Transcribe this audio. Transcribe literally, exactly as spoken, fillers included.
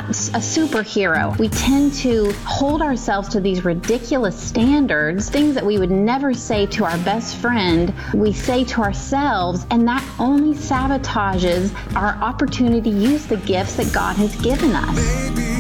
a superhero. We tend to hold ourselves to these ridiculous standards, things that we would never say to our best friend, we say to ourselves, and that only sabotages our opportunity to use the gifts that God has given us.